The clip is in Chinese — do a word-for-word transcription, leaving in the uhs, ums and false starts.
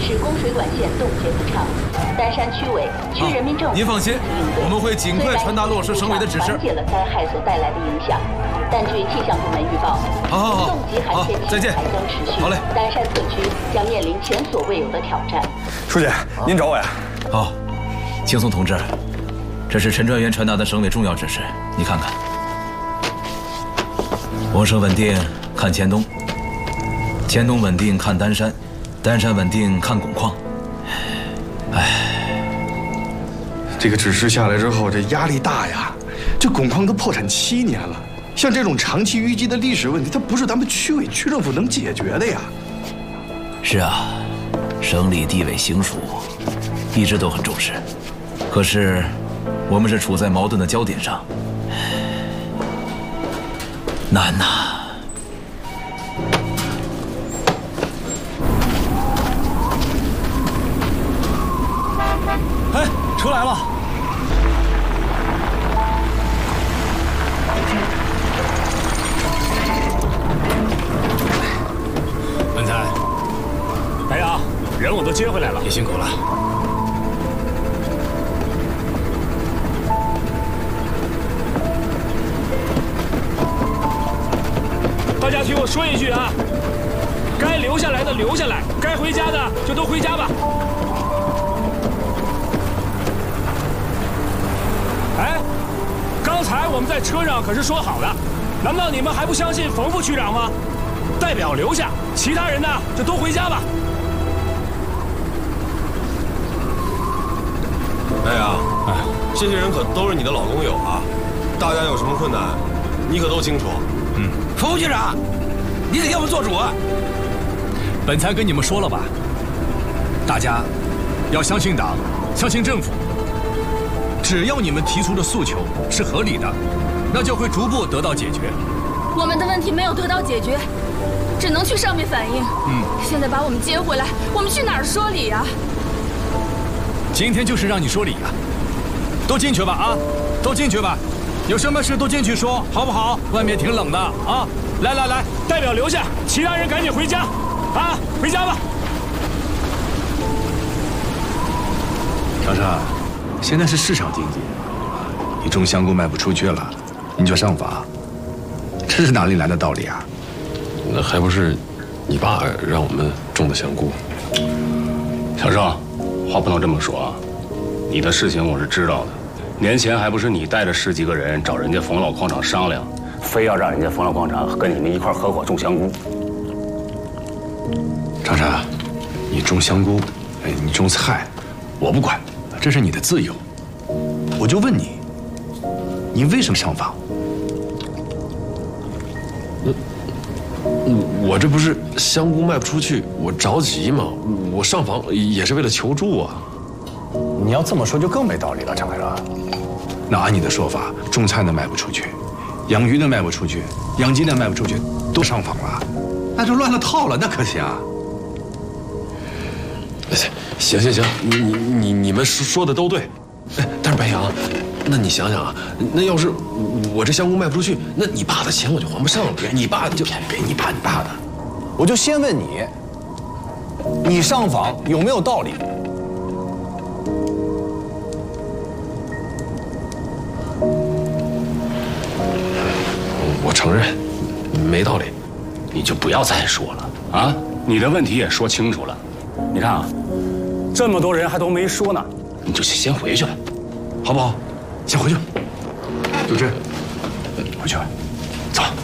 使供水管线冻结不畅。丹山区委、区人民政府， 您放心，我们会尽快传达落实省委的指示， 缓解了灾害所带来的影响。但据气象部门预报， 好好好， 冻极寒天气还将持续。 好嘞， 丹山特区将面临前所未有的挑战。 书记，您找我呀？ 好，青松同志，这是陈专员传达的省委重要指示，你看看。我省稳定看黔东，黔东稳定看丹山，丹山稳定看汞矿。哎， 这个指示下来之后，这压力大呀！这汞矿都破产七年了，像这种长期淤积的历史问题，它不是咱们区委区政府能解决的呀。 是啊，省里地委行署一直都很重视，可是我们是处在矛盾的焦点上，难呐。 哎，车来了。文才，白杨，人我都接回来了，你辛苦了。大家听我说一句啊，该留下来的留下来，该回家的就都回家吧。哎，刚才我们在车上可是说好的，难道你们还不相信冯副区长吗？代表留下，其他人呢就都回家吧。 哎呀，哎，这些人可都是你的老工友啊，大家有什么困难，你可都清楚。 嗯， 冯副区长，你得给我们做主啊！ 本才跟你们说了吧，大家要相信党，相信政府。只要你们提出的诉求是合理的，那就会逐步得到解决。 我们的问题没有得到解决，只能去上面反映。嗯，现在把我们接回来，我们去哪儿说理呀？ 今天就是让你说理呀，都进去吧啊，都进去吧，有什么事都进去说，好不好？外面挺冷的啊。来来来，代表留下，其他人赶紧回家，啊，回家吧。 长沙，现在是市场经济，你种香菇卖不出去了，你就上访，这是哪里来的道理啊？ 那还不是你爸让我们种的香菇。 小郑，话不能这么说啊！你的事情我是知道的，年前还不是你带着十几个人找人家冯老矿场商量，非要让人家冯老矿场跟你们一块合伙种香菇。 长沙，你种香菇，哎，你种菜，我不管，这是你的自由。我就问你，你为什么上访？ 我这不是香菇卖不出去，我着急嘛，我上访也是为了求助啊。 你要这么说就更没道理了，张海乐。那按你的说法，种菜的卖不出去，养鱼的卖不出去，养鸡的卖不出去，都上访了，那就乱了套了，那可行啊？ 行行行，你你你你们说的都对，但是白杨，那你想想啊，那要是我这香菇卖不出去，那你爸的钱我就还不上了。你爸就别别你爸你爸的， 我就先问你，你上访有没有道理？ 我承认没道理， 你就不要再说了啊！你的问题也说清楚了，你看啊，这么多人还都没说呢，你就先回去吧，好不好？ 先回去。就这，回去吧，走。